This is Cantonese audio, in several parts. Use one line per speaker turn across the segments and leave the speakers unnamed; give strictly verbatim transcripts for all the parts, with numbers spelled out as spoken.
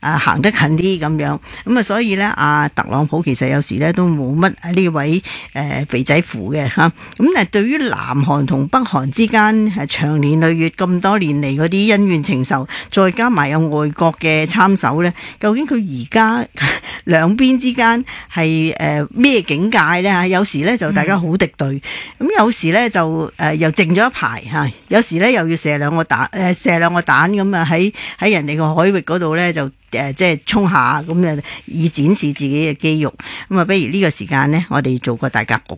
啊行得近啲咁樣。咁啊，所以咧，阿特朗普其實有時咧都冇乜呢位誒、呃、肥仔扶嘅嚇。咁但係對於南韓同北韓之間係長年累月咁多年嚟嗰啲恩怨情仇，再加埋有外國嘅參手咧，究竟佢而家兩邊之間係誒咩境界咧嚇？有時咧就大家好敵對，咁、嗯、有時咧就誒、呃、又靜咗一排嚇，有時咧又要射兩個彈誒射兩個彈咁啊，喺喺人哋個海域嗰度咧就誒、呃、即係衝下咁啊，以展示自己嘅肌肉。咁啊，不如呢個時間咧，我哋做個大格局。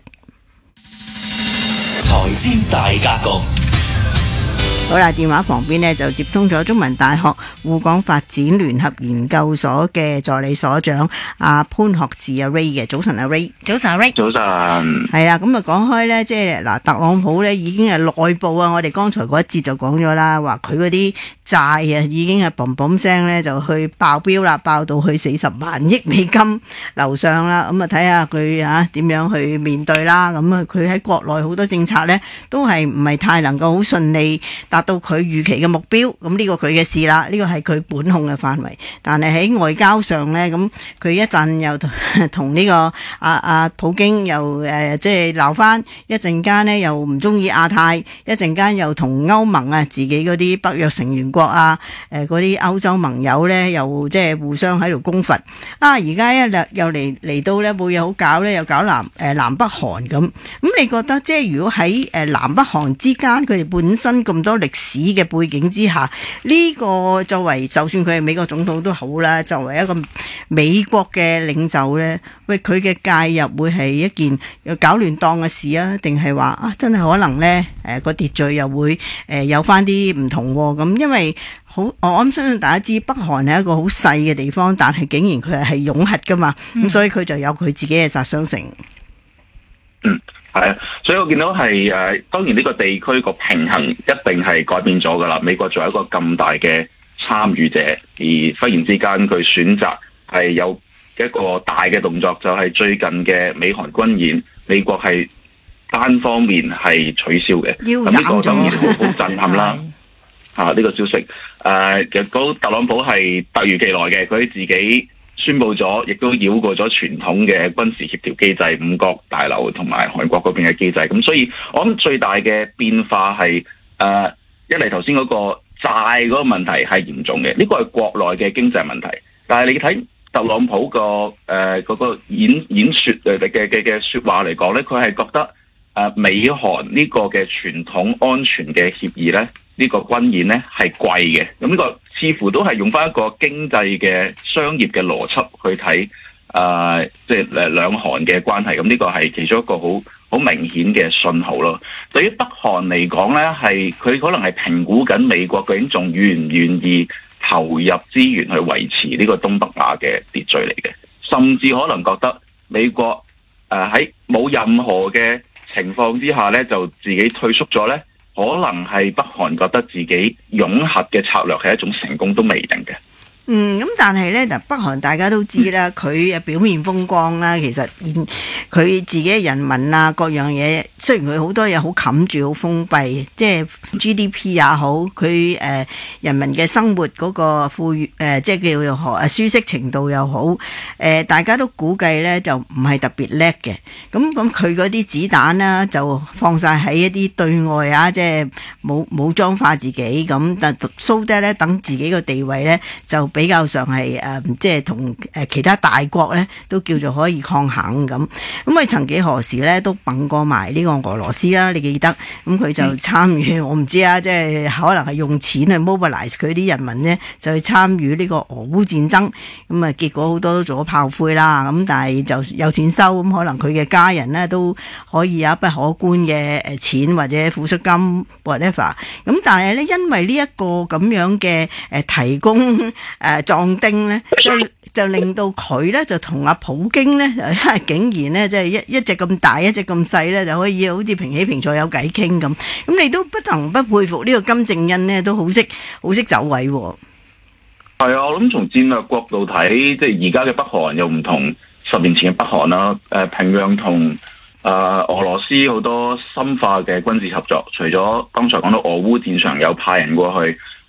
財經大格局。
好啦，電話旁邊呢就接通咗中文大學滬港發展聯合研究所嘅助理所長阿潘學智阿 Ray 嘅。早晨阿 Ray。
早晨阿 Ray。
早晨。
係啦，咁啊講開呢，即係嗱，特朗普呢已經係內部啊，我哋剛才嗰一節就講咗啦，話佢嗰啲債啊已經係嘣嘣聲呢就去爆標啦，爆到去四十萬億美金樓上啦。咁啊睇下佢啊點樣去面對啦。咁啊佢喺國內好多政策呢都係唔係太能夠好順利達到佢預期嘅目標，咁呢個佢嘅事啦，呢個係佢管控嘅範圍。但係喺外交上呢，咁佢一陣又同呢、這個阿阿、啊、普京又誒即係鬧翻，一陣間呢又唔中意亞太，一陣間又同歐盟啊自己嗰啲北約成員國啊誒嗰啲歐洲盟友呢，又即係互相喺度攻伐啊！而家一日又嚟嚟到呢冇嘢好搞呢，又搞南誒、呃、南北韓咁。咁你覺得即係如果喺誒南北韓之間，佢哋本身咁多歷史嘅背景之下，呢、這個作為就算佢係美國總統都好啦，作為一個美國嘅領袖呢，喂，佢嘅介入會係一件有搞亂檔嘅事啊，定係話啊真係可能呢誒個秩序又會誒、呃、有翻啲唔同咁？因為好，我諗相信大家知北韓係一個好細嘅地方，但係竟然佢係係擁核噶嘛，咁、嗯、所以佢就有佢自己嘅殺傷性。
嗯。係啊，所以我見到係誒、呃，當然呢個地區個平衡一定係改變咗噶啦。美國作為一個咁大嘅參與者，而忽然之間佢選擇係有一個大嘅動作，就係、是、最近嘅美韓軍演，美國係單方面係取消嘅。咁呢個當然好好震撼啦。啊，呢、這個消息誒、呃，其實嗰特朗普係突如其來嘅，佢自己宣布咗，亦都繞過咗傳統嘅軍事協調機制、五角大樓同埋韓國嗰邊嘅機制。咁所以我諗最大嘅變化係誒、呃，一嚟頭先嗰個債嗰個問題係嚴重嘅，呢個係國內嘅經濟問題。但係你睇特朗普個誒嗰個演演説嘅嘅嘅嘅説話嚟講咧，佢係覺得誒、呃、美韓呢個嘅傳統安全嘅協議咧，呢、這個軍演咧係貴嘅。咁呢個似乎都係用翻一個經濟嘅商業嘅邏輯去睇，誒即係誒兩韓嘅關係。咁呢個係其中一個好好明顯嘅信號咯。對於北韓嚟講咧，係佢可能係評估緊美國究竟仲願唔願意投入資源去維持呢個東北亞嘅秩序嚟嘅，甚至可能覺得美國誒喺冇任何嘅情況之下咧，就自己退縮咗咧。可能係北韓覺得自己擁核嘅策略係一種成功都未定嘅。
嗯，咁但係咧，嗱，北韓大家都知啦，佢表面風光啦，其實佢自己嘅人民啊，各樣嘢，雖然佢好多嘢好冚住、好封閉，即係 G D P 也好，佢誒、呃、人民嘅生活嗰個富裕誒、呃，即係叫做誒舒適程度又好，誒、呃、大家都估計咧就唔係特別叻嘅。咁咁佢嗰啲子彈啦，就放晒喺一啲對外啊，即係武武裝化自己咁，但蘇爹咧等自己個地位咧就比較上係誒、呃，即係同誒其他大國咧都叫做可以抗衡咁。咁佢曾幾何時咧都掹過埋呢個俄羅斯啦，你記得？咁佢就參與，嗯、我唔知啊，即係可能係用錢去 mobilize 佢啲人民呢，就去參與呢個俄烏戰爭。咁啊，結果好多都做咗炮灰啦。咁但係就有錢收，咁可能佢嘅家人呢都可以有一筆可觀嘅誒錢或者撫恤金 whatever。咁但係咧，因為呢一個咁樣嘅誒提供誒。誒，壯丁咧，就就令到佢咧就同阿普京咧，竟然咧即係一一隻咁大，一隻咁細咧，就可以好似平起平坐有偈傾咁。咁你都不能不佩服呢個金正恩咧，都好識好識走位。係
啊，我諗從戰略角度睇，即係而家嘅北韓又唔同十年前嘅北韓啦。誒，平壤同誒俄羅斯好多深化嘅軍事合作，除咗剛才講到俄烏戰場有派人過去。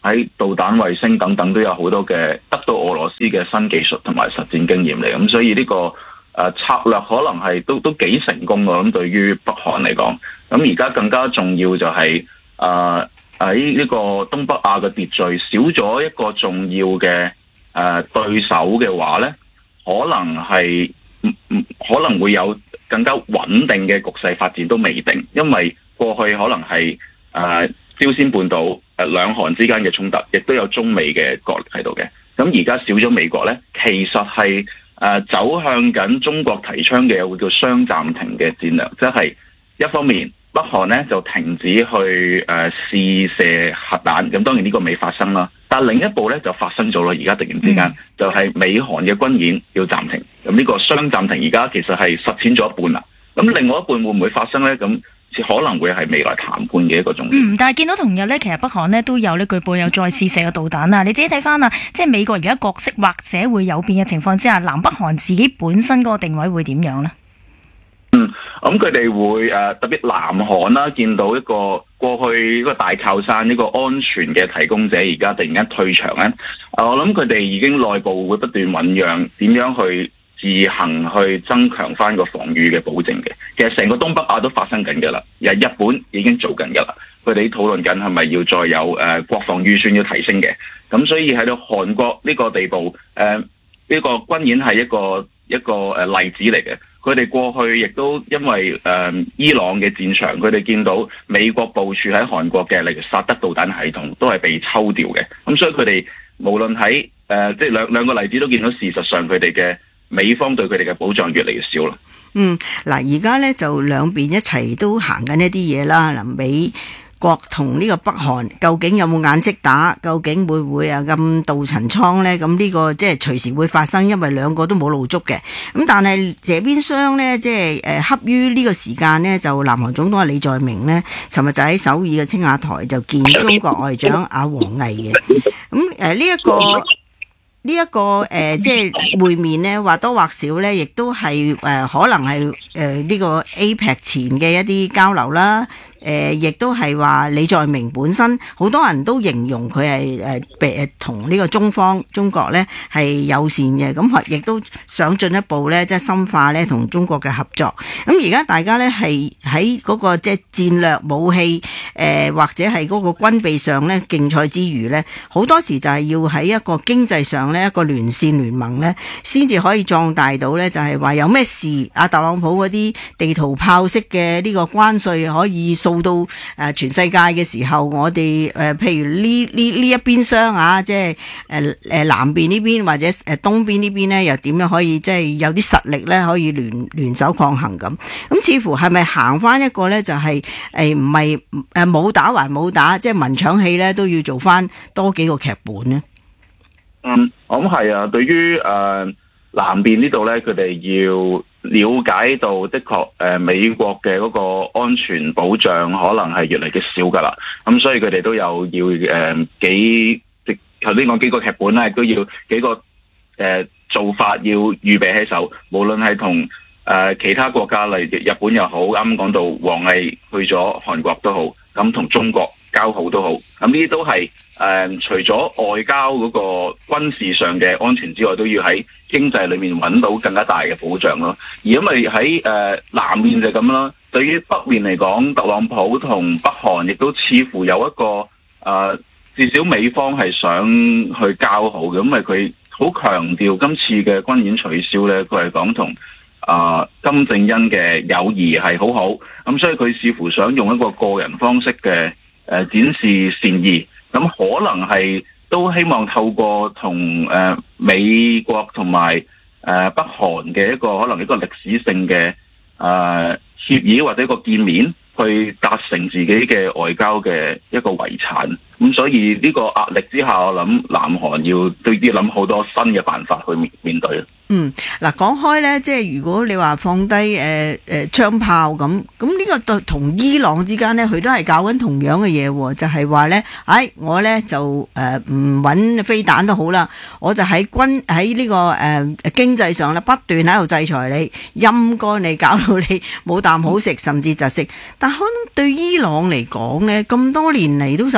喺導彈衛星等等都有好多嘅得到俄羅斯嘅新技術同埋實戰經驗嚟，咁所以呢、這個誒、呃、策略可能係都都幾成功嘅。咁對於北韓嚟講，咁而家更加重要就係誒喺呢個東北亞嘅秩序少咗一個重要嘅誒、呃、對手嘅話咧，可能係唔唔可能會有更加穩定嘅局勢發展都未定，因為過去可能係誒、呃、朝鮮半島誒兩韓之間嘅衝突，亦都有中美嘅角力喺度嘅。咁而家少咗美國咧，其實係誒、呃、走向緊中國提倡嘅有個叫雙暫停嘅戰略，即係一方面北韓咧就停止去誒、呃、試射核彈，咁當然呢個未發生啦。但另一步咧就發生咗啦，而家突然之間、嗯、就係美韓嘅軍演要暫停，咁呢個雙暫停而家其實係實踐咗一半啦。咁另外一半會唔會發生咧？咁可能會係未來談判嘅一個重點。
嗯，但係見到同日咧，其實北韓咧都有呢據報有再試射嘅導彈啊！你自己睇翻啊，即係美國而家角色或者會有變嘅情況之下，南北韓自己本身嗰個定位會點樣咧？
嗯，咁佢哋會誒、呃、特別南韓啦，見到一個過去一個大靠山，一個安全嘅提供者，而家突然間退場咧。呃、我諗佢哋已經內部會不斷醖釀點樣去自行去增強翻個防禦嘅保證嘅。其實成個東北亞都發生緊㗎啦，而日本已經做緊㗎啦。佢哋討論緊係咪要再有誒、呃、國防預算要提升嘅。咁所以喺到韓國呢個地步，誒、呃、呢、這個軍演係一個一個誒例子嚟嘅。佢哋過去亦都因為誒、呃、伊朗嘅戰場，佢哋見到美國部署喺韓國嘅例如薩德導彈系統都係被抽調嘅。咁所以佢哋無論喺誒即係兩兩個例子都見到，事實上佢哋嘅美方對佢哋嘅保障越嚟越少啦。
嗯，嗱，而家咧就兩邊一齊都行緊一啲嘢啦。嗱，美國同呢個北韓究竟有冇眼色打？究竟會唔會啊咁倒陳倉呢？咁呢個即係隨時會發生，因為兩個都冇露足嘅。咁但係這邊廂呢，即係誒恰於呢個時間呢，就南韓總統李在明呢，尋日就喺首爾嘅青瓦台就見中國外長阿王毅嘅。咁誒呢一個。呢、這、一個誒、呃，即係會面呢，或多或少呢，亦都係誒、呃，可能係誒呢個 A P E C 前嘅一啲交流啦。誒、呃，亦都係話李在明本身，好多人都形容佢係誒誒同呢個中方中國呢係友善嘅，咁亦都想進一步呢，即係深化呢同中國嘅合作。咁而家大家呢係喺嗰個即係戰略武器誒、呃，或者係嗰個軍備上呢競賽之餘呢，好多時就係要喺一個經濟上呢一個聯線聯盟呢，先至可以壯大到呢，就係話有咩事，阿特朗普嗰啲地圖炮式嘅呢個關稅可以掃到誒全世界嘅時候，我哋誒、呃、譬如呢呢呢一邊廂啊，即係誒誒南邊呢邊或者誒東邊呢邊咧，又點樣可以即係有啲實力咧，可以聯聯手抗衡咁？咁似乎係咪行翻一個咧，就係誒唔係誒冇打還冇打，即係文場戲咧都要做翻多幾個劇本呢？
嗯，我諗係啊。對於誒、呃、南邊呢度咧，佢哋要了解到的確誒、呃、美國嘅嗰個安全保障可能係越嚟越少噶啦，咁所以佢哋都有要誒、呃、幾即頭先講幾個劇本咧，都要幾個誒、呃、做法要預備喺手，無論係同誒其他國家例如日本又好，啱啱講到王毅去咗韓國都好，咁同中國交好都好，咁呢啲都係誒、呃、除咗外交嗰個軍事上嘅安全之外，都要喺經濟裏面揾到更加大嘅保障咯。而因為喺誒、呃、南面就咁啦，對於北面嚟講，特朗普同北韓亦都似乎有一個誒、呃，至少美方係想去交好嘅，因為佢好強調今次嘅軍演取消咧，佢係講同啊金正恩嘅友誼係好好，咁所以佢似乎想用一個個人方式嘅誒、呃、展示善意，咁可能係都希望透過同誒、呃、美國同埋誒北韓嘅一個可能一個歷史性嘅誒、呃、協議或者一個見面，去達成自己嘅外交嘅一個遺產。咁所以呢個壓力之下，我諗南韓要對啲諗好多新嘅辦法去面面對。
嗯，嗱講開咧，即係如果你話放低誒誒槍炮咁，咁呢個對同伊朗之間咧，佢都係搞緊同樣嘅嘢，就係話咧，哎我咧就誒唔搵飛彈都好啦，我就喺軍喺呢、這個誒、呃、經濟上咧不斷喺度制裁你，陰乾你，搞到你冇啖好食，甚至窒息。但可能對伊朗嚟講咧，咁多年嚟都受制裁。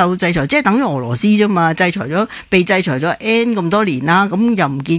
即係等於俄羅斯啫嘛，制裁咗被制裁咗 N 咁多年啦，咁又唔見